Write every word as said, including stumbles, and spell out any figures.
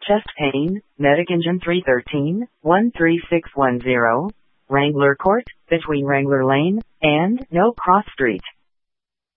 chest pain, medic engine three thirteen, one three six one zero, Wrangler Court, between Wrangler Lane and No Cross Street.